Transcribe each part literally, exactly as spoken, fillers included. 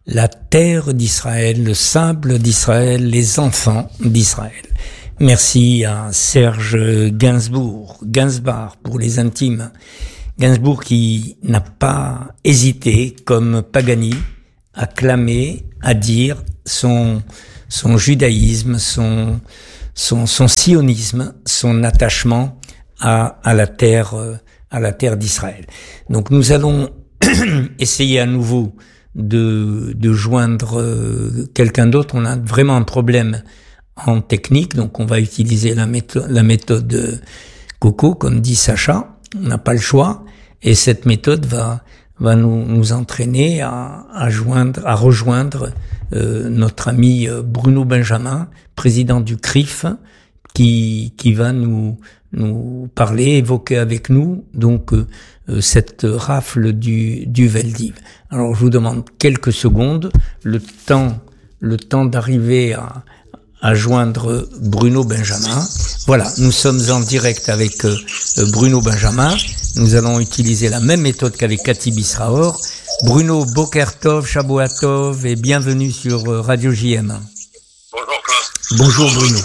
la terre d'Israël, le sable d'Israël, les enfants d'Israël. Merci à Serge Gainsbourg, Gainsbar pour les intimes. Gainsbourg qui n'a pas hésité, comme Pagani, à clamer, à dire son, son judaïsme, son, son, son sionisme, son attachement à, à la terre, à la terre d'Israël. Donc nous allons essayer à nouveau de, de joindre quelqu'un d'autre. On a vraiment un problème en technique, donc on va utiliser la méthode, la méthode Coco, comme dit Sacha. On n'a pas le choix, et cette méthode va va nous nous entraîner à à joindre, à rejoindre euh, notre ami Bruno Benjamin, président du C R I F, qui qui va nous nous parler, évoquer avec nous donc euh, cette rafle du du Veldiv. Alors je vous demande quelques secondes, le temps le temps d'arriver à à joindre Bruno Benjamin. Voilà, nous sommes en direct avec euh, Bruno Benjamin. Nous allons utiliser la même méthode qu'avec Cathy Bisraor. Bruno, Boker Tov, Shabbat Tov et bienvenue sur euh, Radio J M. Bonjour Claude. Bonjour Bruno.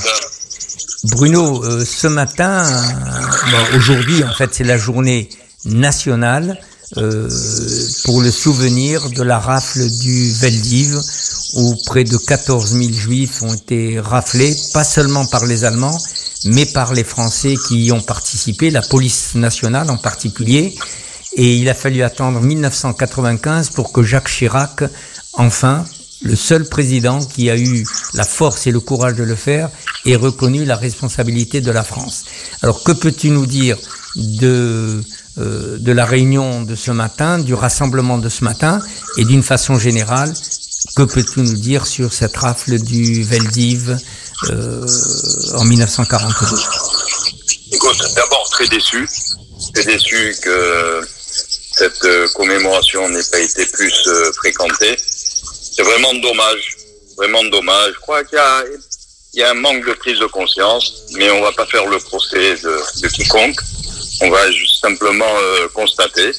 Bruno, euh, ce matin, euh, bon, aujourd'hui en fait c'est la journée nationale euh, pour le souvenir de la rafle du Veldiv, où près de quatorze mille juifs ont été raflés, pas seulement par les Allemands, mais par les Français qui y ont participé, la police nationale en particulier. Et il a fallu attendre mille neuf cent quatre-vingt-quinze pour que Jacques Chirac, enfin, le seul président qui a eu la force et le courage de le faire, ait reconnu la responsabilité de la France. Alors, que peux-tu nous dire de, euh, de la réunion de ce matin, du rassemblement de ce matin, et d'une façon générale, que peux-tu nous dire sur cette rafle du Veldiv euh, en mille neuf cent quarante-deux? Écoute, d'abord très déçu, très déçu que cette euh, commémoration n'ait pas été plus euh, fréquentée. C'est vraiment dommage, vraiment dommage. Je crois qu'il y a, il y a un manque de prise de conscience, mais on va pas faire le procès de, de quiconque. On va juste simplement euh, constater.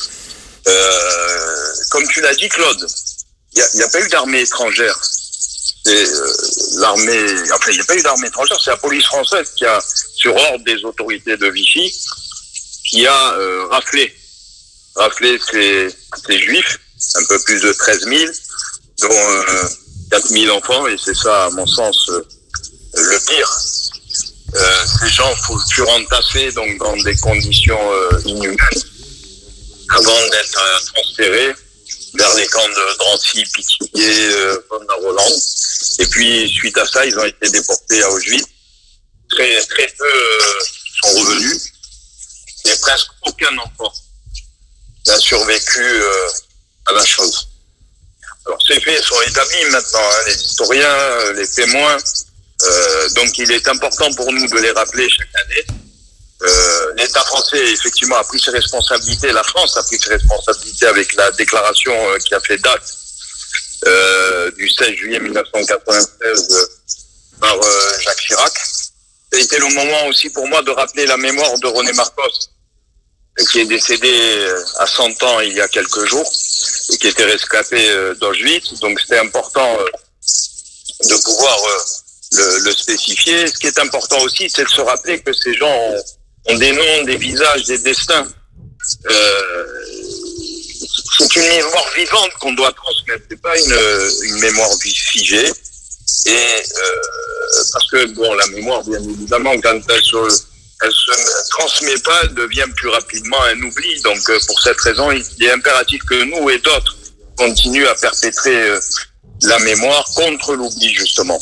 Euh, comme tu l'as dit, Claude, il n'y a, a pas eu d'armée étrangère. C'est euh, l'armée, enfin, il n'y a pas eu d'armée étrangère, c'est la police française qui a, sur ordre des autorités de Vichy, qui a euh, raflé, raflé ces, ces juifs, un peu plus de treize mille, dont euh, quatre mille enfants, et c'est ça, à mon sens, euh, le pire. Euh, ces gens furent entassés donc dans des conditions euh, inhumaines avant d'être euh, transférés vers les camps de Drancy, Pithiviers, euh, Von-la-Rolande. Et puis, suite à ça, ils ont été déportés à Auschwitz. Très, très peu euh, sont revenus. Et presque aucun enfant n'a survécu euh, à la chose. Alors, ces faits sont établis maintenant, hein, les historiens, euh, les témoins. Euh, donc, il est important pour nous de les rappeler chaque année. Euh, l'État français, effectivement, a pris ses responsabilités. La France a pris ses responsabilités avec la déclaration euh, qui a fait date euh, du seize juillet mille neuf cent quatre-vingt-treize euh, par euh, Jacques Chirac. Ça a été le moment aussi pour moi de rappeler la mémoire de René Marcos, euh, qui est décédé euh, à cent ans il y a quelques jours et qui était rescapé euh, d'Auschwitz. Donc c'était important euh, de pouvoir euh, le, le spécifier. Ce qui est important aussi, c'est de se rappeler que ces gens ont ont des noms, des visages, des destins. Euh, c'est une mémoire vivante qu'on doit transmettre. C'est pas une, une mémoire figée. Et euh, parce que bon, la mémoire, bien évidemment, quand elle se, elle se transmet pas, elle devient plus rapidement un oubli. Donc, pour cette raison, il est impératif que nous et d'autres continuent à perpétrer euh, la mémoire contre l'oubli, justement.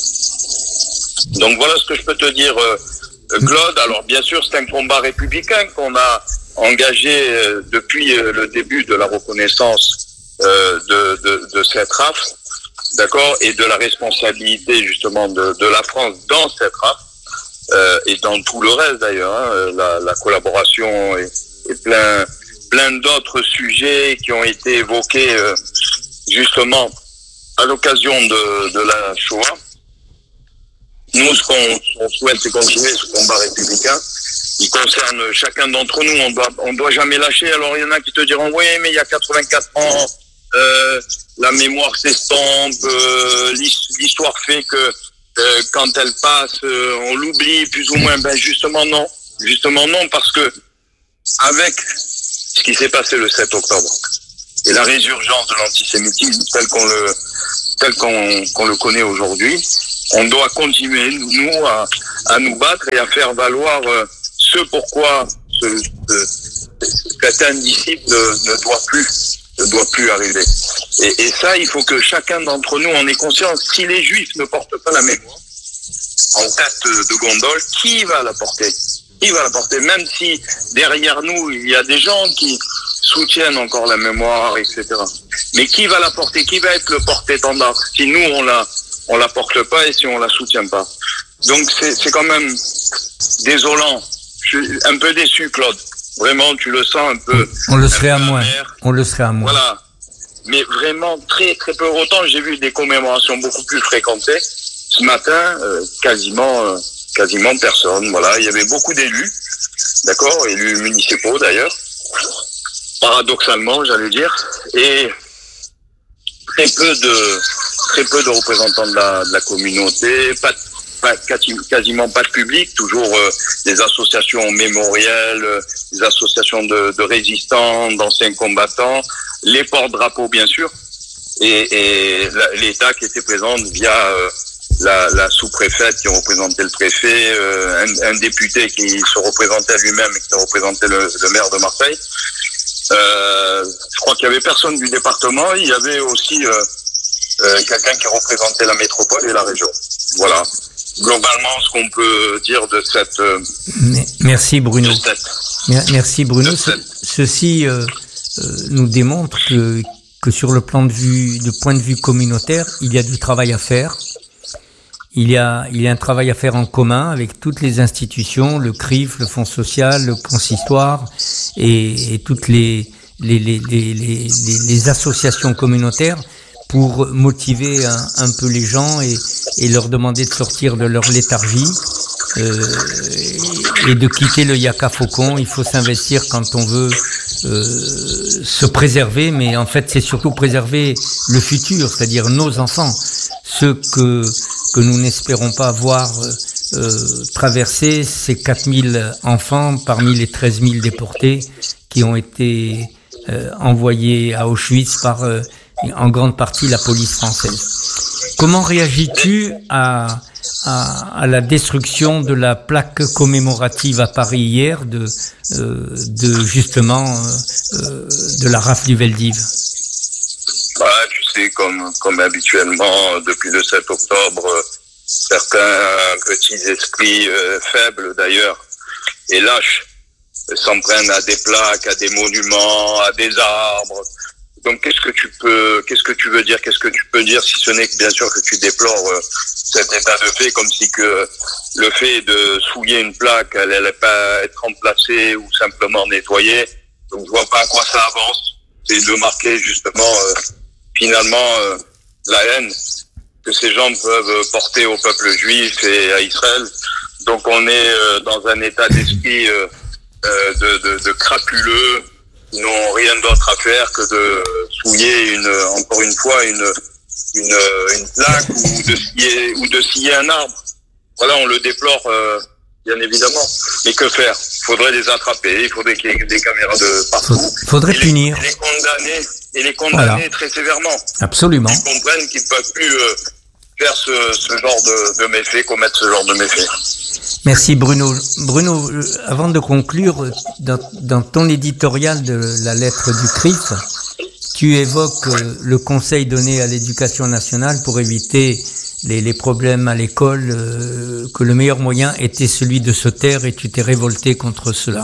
Donc voilà ce que je peux te dire. Euh, Claude, alors bien sûr c'est un combat républicain qu'on a engagé euh, depuis euh, le début de la reconnaissance euh, de, de, de cette rafle, d'accord, et de la responsabilité justement de, de la France dans cette rafle euh, et dans tout le reste d'ailleurs, hein, la, la collaboration et, et plein plein d'autres sujets qui ont été évoqués euh, justement à l'occasion de, de la Shoah. Nous, ce qu'on, on souhaite, c'est continuer ce combat républicain. Il concerne chacun d'entre nous. On doit, on doit jamais lâcher. Alors, il y en a qui te diront, oui, mais il y a quatre-vingt-quatre ans, euh, la mémoire s'estompe, euh, l'histoire fait que euh, quand elle passe, euh, on l'oublie plus ou moins. Ben justement non, justement non, parce que avec ce qui s'est passé le sept octobre et la résurgence de l'antisémitisme tel qu'on le tel qu'on qu'on le connaît aujourd'hui, on doit continuer nous à, à nous battre et à faire valoir euh, ce pourquoi ce, ce, cet indicible ne, ne doit plus ne doit plus arriver. Et, et ça, il faut que chacun d'entre nous en ait conscience. Si les Juifs ne portent pas la mémoire en tête de gondole, qui va la porter? Qui va la porter? Même si derrière nous, il y a des gens qui soutiennent encore la mémoire, et cetera. Mais qui va la porter? Qui va être le porte-étendard si nous, on la, on la porte pas et si on la soutient pas? Donc, c'est, c'est quand même désolant. Je suis un peu déçu, Claude. Vraiment, tu le sens un peu. On le serait à moins. On le serait à moins. Voilà. Mais vraiment, très, très peu. Autant, j'ai vu des commémorations beaucoup plus fréquentées. Ce matin, euh, quasiment, euh, quasiment personne. Voilà. Il y avait beaucoup d'élus. D'accord? Élus municipaux, d'ailleurs. Paradoxalement, j'allais dire. Et très peu de, très peu de représentants de la, de la communauté. Pas de Pas, quasiment pas de public, toujours euh, des associations mémorielles, euh, des associations de, de résistants, d'anciens combattants, les porte-drapeaux bien sûr, et, et la, l'État qui était présent via euh, la, la sous-préfète qui représentait le préfet, euh, un, un député qui se représentait lui-même et qui représentait le, le maire de Marseille. Euh, je crois qu'il y avait personne du département, il y avait aussi euh, euh, quelqu'un qui représentait la métropole et la région. Voilà. Globalement, ce qu'on peut dire de cette... Euh, Merci Bruno. De cette, Merci Bruno. Ce, ceci euh, euh, nous démontre que, que sur le plan de vue, de point de vue communautaire, il y a du travail à faire. Il y a, il y a un travail à faire en commun avec toutes les institutions, le C R I F, le Fonds social, le Consistoire et, et toutes les, les, les, les, les, les associations communautaires pour motiver un, un peu les gens et, et leur demander de sortir de leur léthargie euh, et, et de quitter le yaka faucon. Il faut s'investir quand on veut euh, se préserver, mais en fait c'est surtout préserver le futur, c'est-à-dire nos enfants, ceux que que nous n'espérons pas voir euh, traverser ces quatre mille enfants parmi les treize mille déportés qui ont été euh, envoyés à Auschwitz par euh, en grande partie la police française. Comment réagis-tu à, à, à la destruction de la plaque commémorative à Paris hier de, euh, de justement euh, de la rafle du Veldiv? Bah, tu sais, comme, comme habituellement, depuis le sept octobre, certains petits esprits euh, faibles d'ailleurs et lâches s'en prennent à des plaques, à des monuments, à des arbres. Donc, qu'est-ce que tu peux, qu'est-ce que tu veux dire, qu'est-ce que tu peux dire si ce n'est que bien sûr que tu déplores euh, cet état de fait, comme si que le fait de souiller une plaque, elle n'allait pas être remplacée ou simplement nettoyée. Donc, je vois pas à quoi ça avance. C'est de marquer justement euh, finalement euh, la haine que ces gens peuvent porter au peuple juif et à Israël. Donc, on est euh, dans un état d'esprit euh, euh, de, de, de crapuleux. Ils n'ont rien d'autre à faire que de souiller une, encore une fois, une, une, une plaque ou de scier, ou de scier un arbre. Voilà, on le déplore, euh, bien évidemment. Mais que faire? Il faudrait les attraper, il faudrait qu'il y ait des caméras de partout. Il faudrait et punir. Les, les condamner, et les condamner voilà. Très sévèrement. Absolument. Ils comprennent qu'ils ne peuvent plus euh, faire ce, ce genre de, de méfaits, commettre ce genre de méfaits. Merci Bruno. Bruno, avant de conclure, dans, dans ton éditorial de la lettre du C R I F, tu évoques le conseil donné à l'éducation nationale pour éviter les, les problèmes à l'école, euh, que le meilleur moyen était celui de se taire et tu t'es révolté contre cela.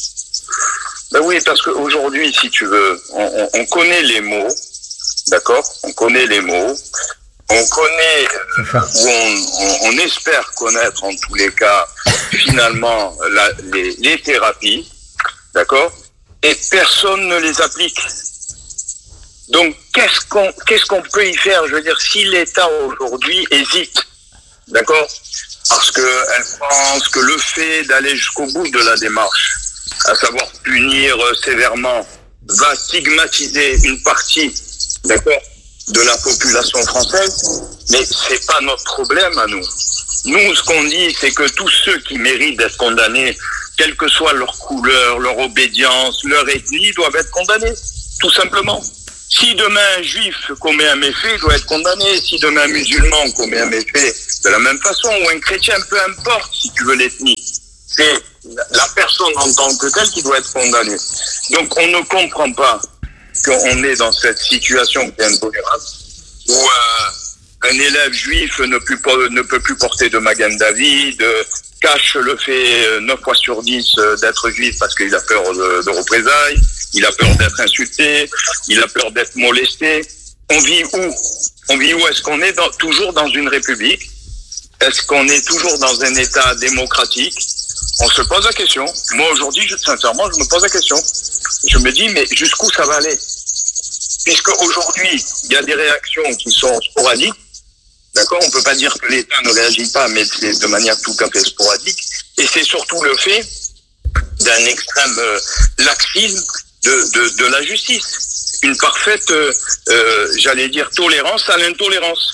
Ben oui, parce qu'aujourd'hui, si tu veux, on, on connaît les mots, d'accord? On connaît les mots. On connaît, ou on, on, on espère connaître en tous les cas, finalement, la, les, les thérapies, d'accord? Et personne ne les applique. Donc, qu'est-ce qu'on, qu'est-ce qu'on peut y faire? Je veux dire, si l'État aujourd'hui hésite, d'accord? Parce qu'elle pense que le fait d'aller jusqu'au bout de la démarche, à savoir punir sévèrement, va stigmatiser une partie d'accord, de la population française, mais c'est pas notre problème à nous. Nous, ce qu'on dit, c'est que tous ceux qui méritent d'être condamnés, quelle que soit leur couleur, leur obédience, leur ethnie, doivent être condamnés, tout simplement. Si demain un juif commet un méfait, il doit être condamné. Si demain un musulman commet un méfait, de la même façon, ou un chrétien, peu importe, si tu veux l'ethnie, c'est la personne en tant que telle qui doit être condamnée. Donc on ne comprend pas qu'on est dans cette situation qui est intolérable, où euh, un élève juif ne, plus, ne peut plus porter de Magen David, euh, cache le fait neuf fois sur dix d'être juif parce qu'il a peur de, de représailles, il a peur d'être insulté, il a peur d'être molesté. On vit où? On vit où? Est-ce qu'on est dans, toujours dans une république? Est-ce qu'on est toujours dans un État démocratique? On se pose la question. Moi, aujourd'hui, je, sincèrement, je me pose la question. Je me dis, mais jusqu'où ça va aller? Puisque aujourd'hui, il y a des réactions qui sont sporadiques. D'accord? On peut pas dire que l'État ne réagit pas, mais c'est de manière tout à fait sporadique. Et c'est surtout le fait d'un extrême euh, laxisme de, de, de la justice. Une parfaite, euh, euh, j'allais dire, tolérance à l'intolérance.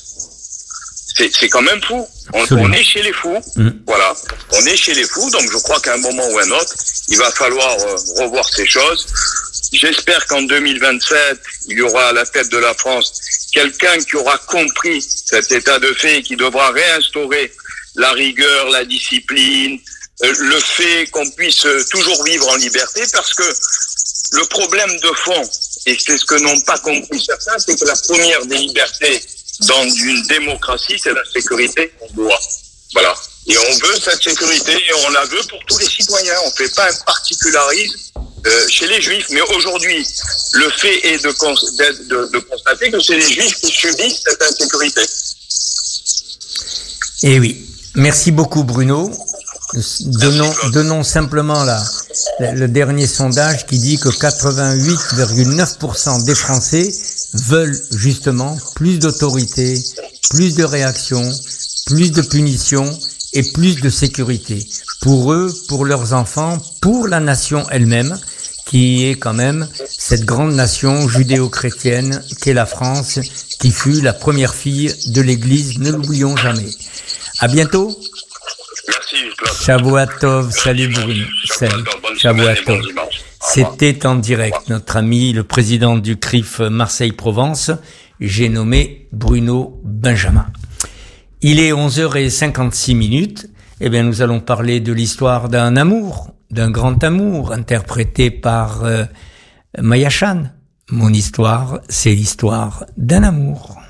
C'est, c'est quand même fou. On, on est chez les fous. Mmh. Voilà. On est chez les fous. Donc, je crois qu'à un moment ou un autre, il va falloir euh, revoir ces choses. J'espère qu'en deux mille vingt-sept, il y aura à la tête de la France quelqu'un qui aura compris cet état de fait et qui devra réinstaurer la rigueur, la discipline, euh, le fait qu'on puisse toujours vivre en liberté, parce que le problème de fond, et c'est ce que n'ont pas compris certains, c'est que la première des libertés dans une démocratie, c'est la sécurité qu'on doit. Voilà. Et on veut cette sécurité et on la veut pour tous les citoyens. On ne fait pas un particularisme euh, chez les Juifs. Mais aujourd'hui, le fait est de, cons- de, de constater que c'est les Juifs qui subissent cette insécurité. Eh oui. Merci beaucoup, Bruno. Donnons, Merci, donnons simplement la, la, le dernier sondage qui dit que quatre-vingt-huit virgule neuf pour cent des Français veulent justement plus d'autorité, plus de réaction, plus de punition et plus de sécurité pour eux, pour leurs enfants, pour la nation elle-même, qui est quand même cette grande nation judéo-chrétienne qu'est la France, qui fut la première fille de l'Église, ne l'oublions jamais. À bientôt. Merci, Claude. Shavuot Tov, salut Bruno. Salut. Shavuot Tov. C'était en direct notre ami, le président du C R I F Marseille-Provence. J'ai nommé Bruno Benjamin. Il est onze heures cinquante-six minutes. Eh bien, nous allons parler de l'histoire d'un amour, d'un grand amour, interprété par euh, Maya Chan. Mon histoire, c'est l'histoire d'un amour.